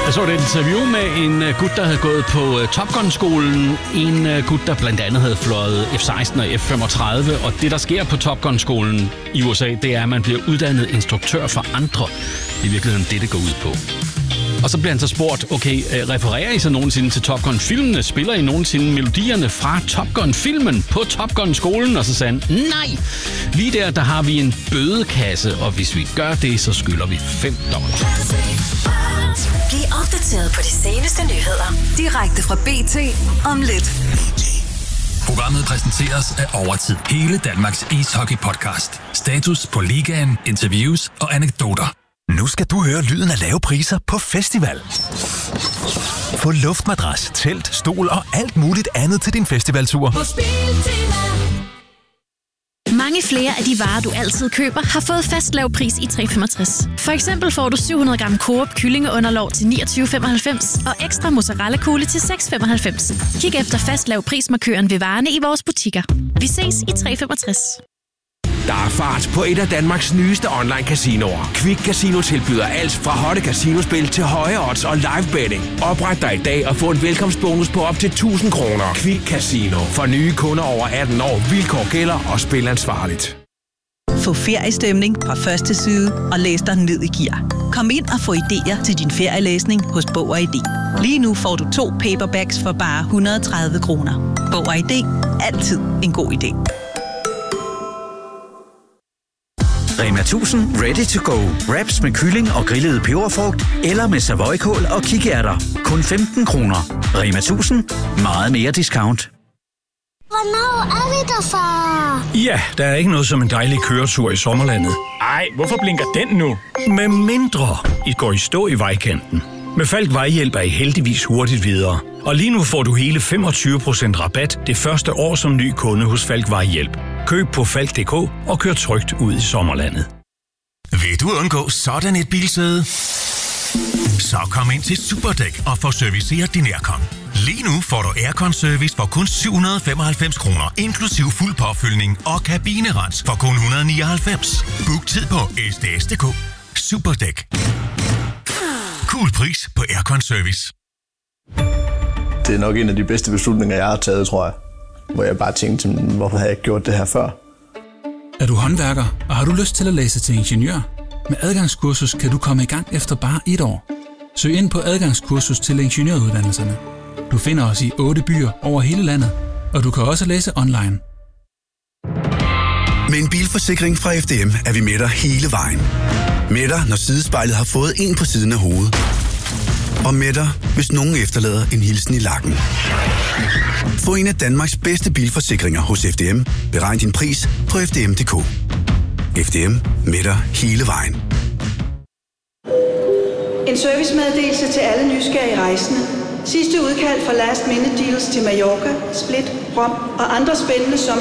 Jeg så et interview med en gut, der havde gået på Top Gun-skolen. En gut, der blandt andet havde fløjet F-16 og F-35. Og det, der sker på Top Gun-skolen i USA, det er, at man bliver uddannet instruktør for andre. Det er i virkeligheden det går ud på. Og så bliver han så spurgt, okay, refererer I så nogensinde til Top Gun-filmene? Spiller I nogensinde melodierne fra Top Gun-filmen på Top Gun-skolen? Og så sagde han, nej! Lige der har vi en bødekasse, og hvis vi gør det, så skylder vi $5. Bliv opdateret på de seneste nyheder. Direkte fra BT om lidt. Programmet præsenteres af Overtid. Hele Danmarks ishockey-podcast. Status på ligaen, interviews og anekdoter. Nu skal du høre lyden af lave priser på festival. Få luftmadras, telt, stol og alt muligt andet til din festivaltur. Mange flere af de varer, du altid køber, har fået fast lav pris i 365. For eksempel får du 700 gram Coop kyllingeunderlov til 29,95 og ekstra mozzarella-kugle til 6,95. Kig efter fast lav prismarkøren ved varerne i vores butikker. Vi ses i 365. Der er fart på et af Danmarks nyeste online-casinoer. Quick Casino tilbyder alt fra hotte casinospil til høje odds og live betting. Opret dig i dag og få en velkomstbonus på op til 1.000 kroner. Quick Casino. For nye kunder over 18 år. Vilkår gælder og spil ansvarligt. Få feriestemning fra første side og læs dig ned i gear. Kom ind og få idéer til din ferielæsning hos Bog og ID. Lige nu får du 2 paperbacks for bare 130 kroner. Bog og ID. Altid en god idé. Rema 1000 Ready to go. Wraps med kylling og grillet peberfrugt eller med savoykål og kikærter. Kun 15 kroner. Rema 1000. Meget mere discount. Hvornår er vi der, far? Ja, der er ikke noget som en dejlig køretur i sommerlandet. Ej, hvorfor blinker den nu? Med mindre I går i stå i vejkanten. Med Falck Vejhjælp er I heldigvis hurtigt videre. Og lige nu får du hele 25% rabat det første år som ny kunde hos Falck Vejhjælp. Køb på falck.dk og kør trygt ud i sommerlandet. Vil du undgå sådan et bilsæde? Så kom ind til Superdæk og få serviceret din aircon. Lige nu får du aircon-service for kun 795 kroner, inklusiv fuld påfyldning og kabinerens for kun 199. Book tid på sds.dk. Superdæk. Cool pris på aircon-service. Det er nok en af de bedste beslutninger, jeg har taget, tror jeg. Hvor jeg bare tænkte, hvorfor har jeg ikke gjort det her før? Er du håndværker, og har du lyst til at læse til ingeniør? Med adgangskursus kan du komme i gang efter bare 1 år. Søg ind på adgangskursus til ingeniøruddannelserne. Du finder os i 8 byer over hele landet, og du kan også læse online. Med en bilforsikring fra FDM er vi med dig hele vejen. Med dig, når sidespejlet har fået en på siden af hovedet. Og med dig, hvis nogen efterlader en hilsen i lakken. Få en af Danmarks bedste bilforsikringer hos FDM. Beregn din pris på FDM.dk. FDM med dig hele vejen. En servicemeddelelse til alle nysgerrige rejsende. Sidste udkald fra Last Minute Deals til Mallorca, Split, Rom og andre spændende